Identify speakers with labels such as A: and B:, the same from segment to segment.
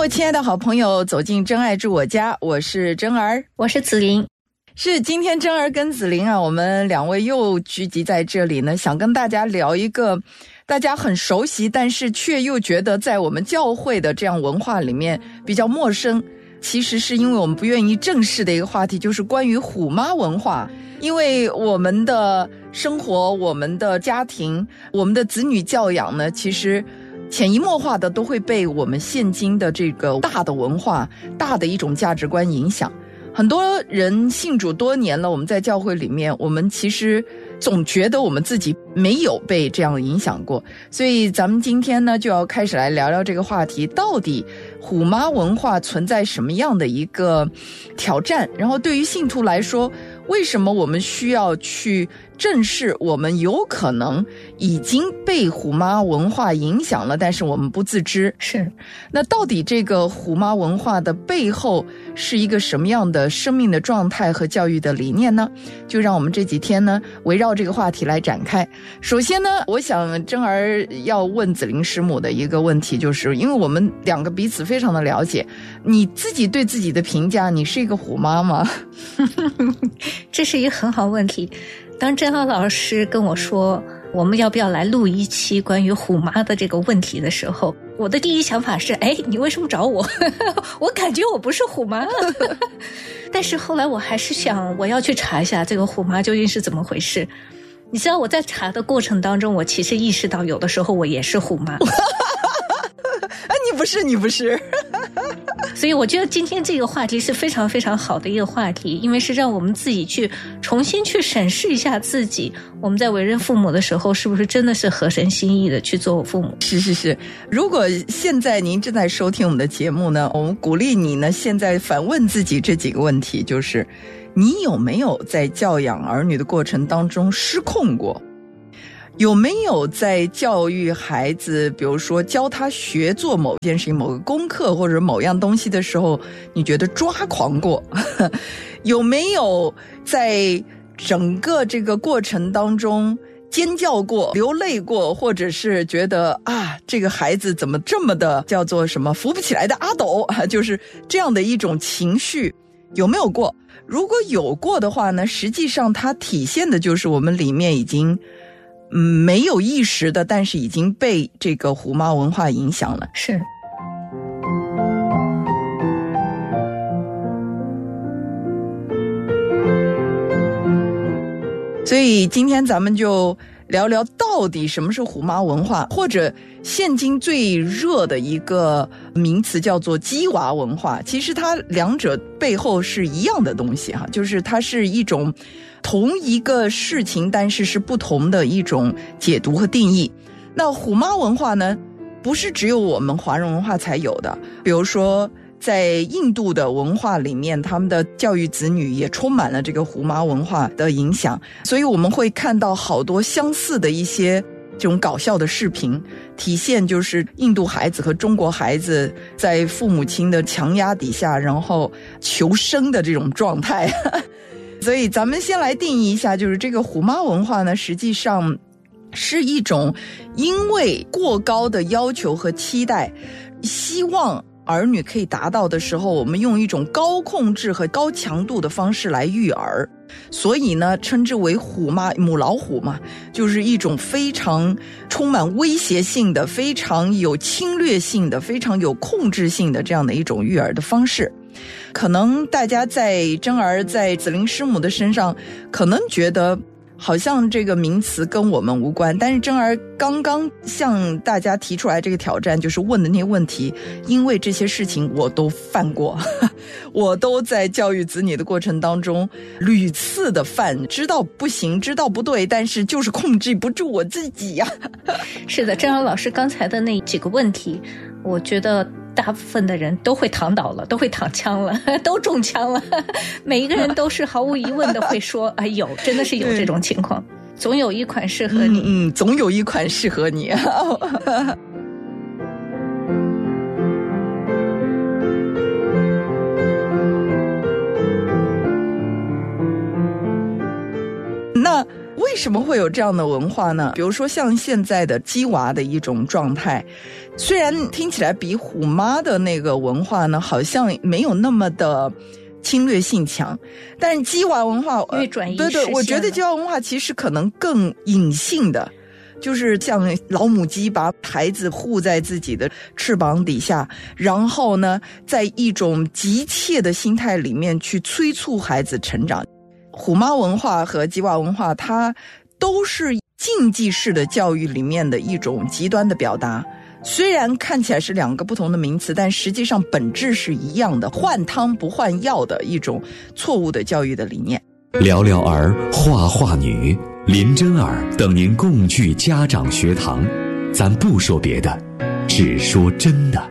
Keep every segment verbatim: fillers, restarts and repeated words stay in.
A: 位亲爱的好朋友，走进真爱住我家，我是真儿，
B: 我是子琳。
A: 是今天真儿跟子琳啊，我们两位又聚集在这里呢，想跟大家聊一个大家很熟悉，但是却又觉得在我们教会的这样文化里面比较陌生，其实是因为我们不愿意正视的一个话题，就是关于虎妈文化。因为我们的生活，我们的家庭，我们的子女教养呢，其实潜移默化的都会被我们现今的这个大的文化、大的一种价值观影响。很多人信主多年了，我们在教会里面，我们其实总觉得我们自己没有被这样影响过。所以咱们今天呢，就要开始来聊聊这个话题，到底虎妈文化存在什么样的一个挑战，然后对于信徒来说，为什么我们需要去正视我们有可能已经被虎妈文化影响了，但是我们不自知。
B: 是，
A: 那到底这个虎妈文化的背后是一个什么样的生命的状态和教育的理念呢？就让我们这几天呢围绕这个话题来展开。首先呢，我想真儿要问子琳师母的一个问题，就是因为我们两个彼此非常的了解，你自己对自己的评价，你是一个虎妈吗？
B: 这是一个很好问题。当真浩老师跟我说我们要不要来录一期关于虎妈的这个问题的时候，我的第一想法是，哎，你为什么找我？我感觉我不是虎妈。但是后来我还是想，我要去查一下这个虎妈究竟是怎么回事。你知道我在查的过程当中，我其实意识到有的时候我也是虎妈。
A: 你不是你不是。
B: 所以我觉得今天这个话题是非常非常好的一个话题，因为是让我们自己去重新去审视一下自己，我们在为人父母的时候是不是真的是合神心意的去做父母。
A: 是是是，如果现在您正在收听我们的节目呢，我们鼓励你呢现在反问自己这几个问题，就是你有没有在教养儿女的过程当中失控过？有没有在教育孩子，比如说教他学做某件事情、某个功课或者某样东西的时候，你觉得抓狂过？有没有在整个这个过程当中尖叫过、流泪过，或者是觉得啊，这个孩子怎么这么的叫做什么扶不起来的阿斗，就是这样的一种情绪，有没有过？如果有过的话呢，实际上它体现的就是我们里面已经嗯，没有意识的，但是已经被这个虎妈文化影响了。
B: 是。
A: 所以今天咱们就聊聊到底什么是虎妈文化，或者现今最热的一个名词叫做鸡娃文化。其实它两者背后是一样的东西哈，就是它是一种同一个事情，但是是不同的一种解读和定义。那虎妈文化呢，不是只有我们华人文化才有的，比如说在印度的文化里面，他们的教育子女也充满了这个虎妈文化的影响，所以我们会看到好多相似的一些这种搞笑的视频，体现就是印度孩子和中国孩子在父母亲的强压底下，然后求生的这种状态。所以咱们先来定义一下，就是这个虎妈文化呢，实际上是一种因为过高的要求和期待，希望儿女可以达到的时候，我们用一种高控制和高强度的方式来育儿，所以呢称之为虎妈，母老虎嘛，就是一种非常充满威胁性的、非常有侵略性的、非常有控制性的这样的一种育儿的方式。可能大家在真儿在子琳师母的身上可能觉得好像这个名词跟我们无关，但是真儿刚刚向大家提出来这个挑战，就是问的那些问题，因为这些事情我都犯过，我都在教育子女的过程当中屡次的犯，知道不行，知道不对，但是就是控制不住我自己呀、啊。
B: 是的，正好老师刚才的那几个问题，我觉得大部分的人都会躺倒了，都会躺枪了，都中枪了，每一个人都是毫无疑问的会说哎，有，真的是有这种情况，总有一款适合你。
A: 嗯嗯，总有一款适合你。那为什么会有这样的文化呢？比如说像现在的鸡娃的一种状态，虽然听起来比虎妈的那个文化呢好像没有那么的侵略性强，但是鸡娃文化
B: 因为转移
A: 对对，我觉得鸡娃文化其实可能更隐性的，就是像老母鸡把孩子护在自己的翅膀底下，然后呢在一种急切的心态里面去催促孩子成长。虎妈文化和鸡娃文化它都是竞技式的教育里面的一种极端的表达，虽然看起来是两个不同的名词，但实际上本质是一样的，换汤不换药的一种错误的教育的理念。
C: 聊聊儿，画画女，林真儿等您共聚家长学堂，咱不说别的，只说真的。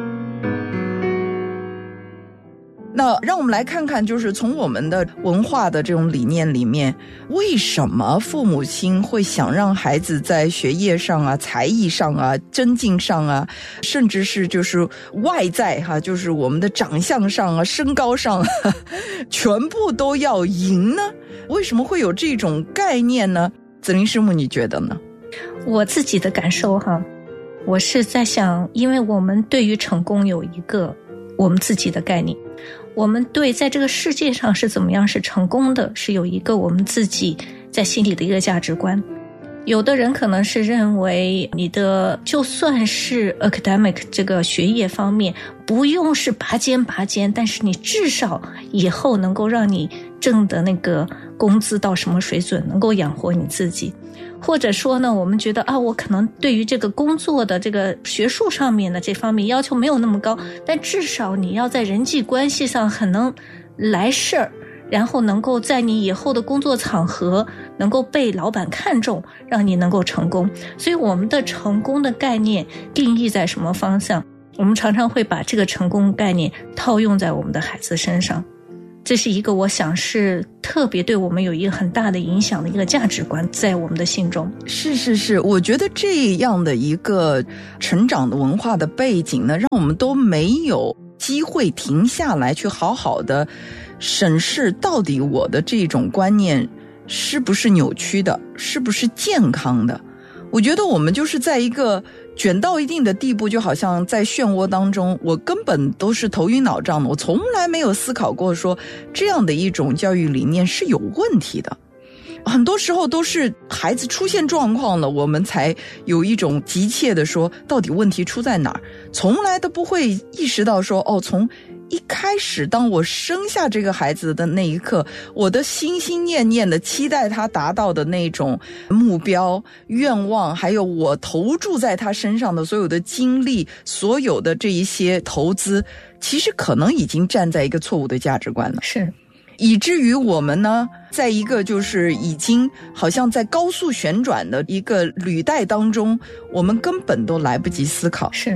A: 那让我们来看看，就是从我们的文化的这种理念里面，为什么父母亲会想让孩子在学业上啊、才艺上啊、真境上啊，甚至是就是外在哈、啊，就是我们的长相上啊、身高上呵呵全部都要赢呢？为什么会有这种概念呢？子琳师母，你觉得呢？
B: 我自己的感受哈，我是在想，因为我们对于成功有一个我们自己的概念，我们对在这个世界上是怎么样是成功的，是有一个我们自己在心里的一个价值观。有的人可能是认为你的就算是 academic 这个学业方面不用是拔尖拔尖，但是你至少以后能够让你挣的那个工资到什么水准，能够养活你自己。或者说呢，我们觉得啊，我可能对于这个工作的这个学术上面的这方面要求没有那么高，但至少你要在人际关系上很能来事儿，然后能够在你以后的工作场合能够被老板看重，让你能够成功。所以我们的成功的概念定义在什么方向，我们常常会把这个成功概念套用在我们的孩子身上。这是一个我想是特别对我们有一个很大的影响的一个价值观在我们的心中。
A: 是是是，我觉得这样的一个成长的文化的背景呢，让我们都没有机会停下来去好好的审视到底我的这种观念是不是扭曲的，是不是健康的。我觉得我们就是在一个卷到一定的地步，就好像在漩涡当中，我根本都是头晕脑胀的，我从来没有思考过说这样的一种教育理念是有问题的。很多时候都是孩子出现状况了，我们才有一种急切的说到底问题出在哪儿，从来都不会意识到说哦，从一开始当我生下这个孩子的那一刻，我的心心念念的期待他达到的那种目标愿望，还有我投注在他身上的所有的精力，所有的这一些投资，其实可能已经站在一个错误的价值观了。
B: 是，
A: 以至于我们呢，在一个就是已经好像在高速旋转的一个履带当中，我们根本都来不及思考。
B: 是。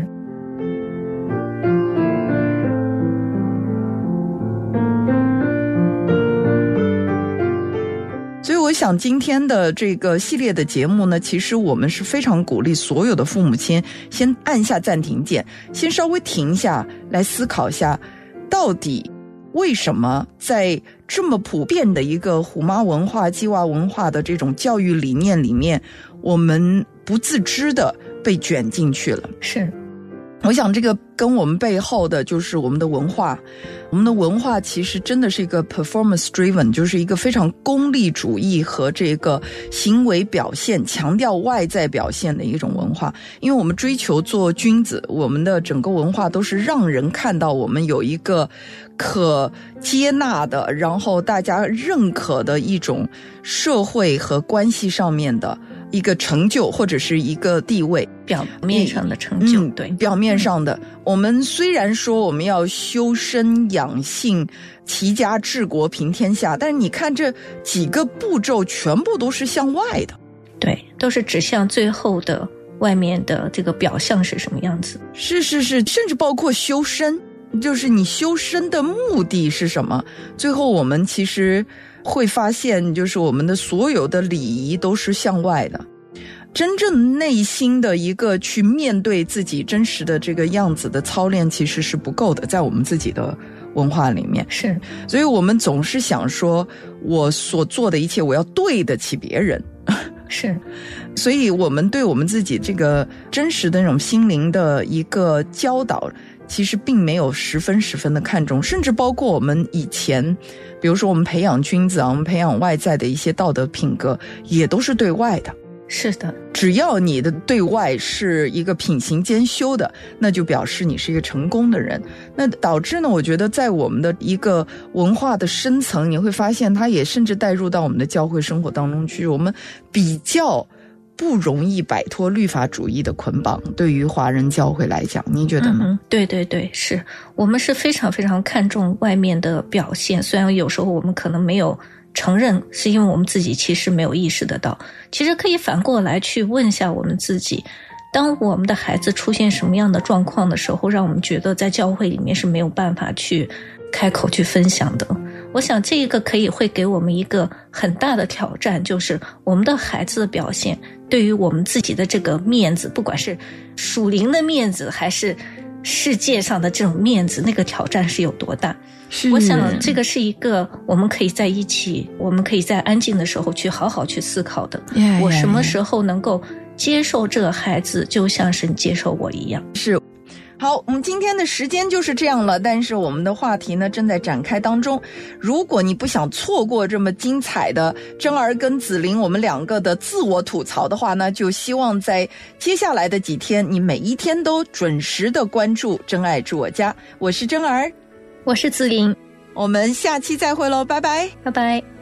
A: 所以我想今天的这个系列的节目呢，其实我们是非常鼓励所有的父母亲先按下暂停键，先稍微停下来思考一下，到底为什么在这么普遍的一个虎妈文化、鸡娃文化的这种教育理念里面，我们不自知的被卷进去了。
B: 是，
A: 我想这个跟我们背后的就是我们的文化，我们的文化其实真的是一个 performance driven， 就是一个非常功利主义和这个行为表现，强调外在表现的一种文化。因为我们追求做君子，我们的整个文化都是让人看到我们有一个可接纳的，然后大家认可的一种社会和关系上面的一个成就或者是一个地位，
B: 表面上的成就、
A: 嗯、
B: 对，
A: 表面上的、嗯、我们虽然说我们要修身养性齐家治国平天下，但是你看这几个步骤全部都是向外的，
B: 对，都是指向最后的外面的这个表象是什么样子。
A: 是是是，甚至包括修身，就是你修身的目的是什么，最后我们其实会发现，就是我们的所有的礼仪都是向外的，真正内心的一个去面对自己真实的这个样子的操练其实是不够的，在我们自己的文化里面。
B: 是，
A: 所以我们总是想说我所做的一切我要对得起别人。
B: 是，
A: 所以我们对我们自己这个真实的那种心灵的一个教导其实并没有十分十分的看重，甚至包括我们以前比如说我们培养君子啊，我们培养外在的一些道德品格也都是对外的。
B: 是的，
A: 只要你的对外是一个品行兼修的，那就表示你是一个成功的人。那导致呢，我觉得在我们的一个文化的深层，你会发现它也甚至带入到我们的教会生活当中去。我们比较不容易摆脱律法主义的捆绑，对于华人教会来讲，你觉得呢？
B: 嗯，对对对，是我们是非常非常看重外面的表现，虽然有时候我们可能没有承认，是因为我们自己其实没有意识得到。其实可以反过来去问一下我们自己，当我们的孩子出现什么样的状况的时候，让我们觉得在教会里面是没有办法去开口去分享的。我想这个可以会给我们一个很大的挑战，就是我们的孩子的表现对于我们自己的这个面子，不管是属灵的面子还是世界上的这种面子，那个挑战是有多大。我想这个是一个我们可以在一起，我们可以在安静的时候去好好去思考的。yeah, 我什么时候能够接受这个孩子，就像神接受我一样。
A: 是。好，我们今天的时间就是这样了，但是我们的话题呢正在展开当中。如果你不想错过这么精彩的真儿跟子玲我们两个的自我吐槽的话呢，就希望在接下来的几天，你每一天都准时的关注真爱住我家。我是真儿，
B: 我是子玲，
A: 我们下期再会喽，拜拜，
B: 拜拜。